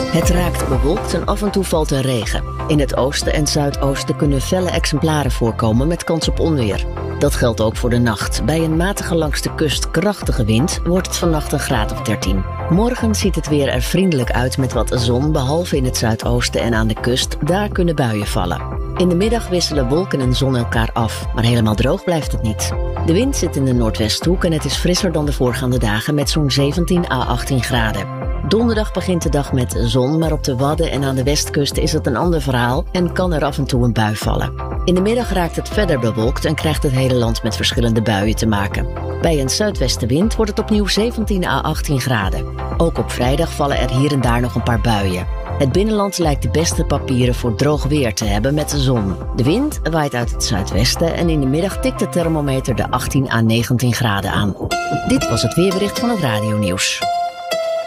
Het raakt bewolkt en af en toe valt er regen. In het oosten en zuidoosten kunnen felle exemplaren voorkomen met kans op onweer. Dat geldt ook voor de nacht. Bij een matige langs de kust krachtige wind wordt het vannacht een graad of 13. Morgen ziet het weer er vriendelijk uit met wat zon, behalve in het zuidoosten en aan de kust. Daar kunnen buien vallen. In de middag wisselen wolken en zon elkaar af, maar helemaal droog blijft het niet. De wind zit in de noordwesthoek en het is frisser dan de voorgaande dagen met zo'n 17 à 18 graden. Donderdag begint de dag met zon, maar op de Wadden en aan de westkust is het een ander verhaal en kan er af en toe een bui vallen. In de middag raakt het verder bewolkt en krijgt het hele land met verschillende buien te maken. Bij een zuidwestenwind wordt het opnieuw 17 à 18 graden. Ook op vrijdag vallen er hier en daar nog een paar buien. Het binnenland lijkt de beste papieren voor droog weer te hebben met de zon. De wind waait uit het zuidwesten en in de middag tikt de thermometer de 18 à 19 graden aan. Dit was het weerbericht van het Radio Nieuws.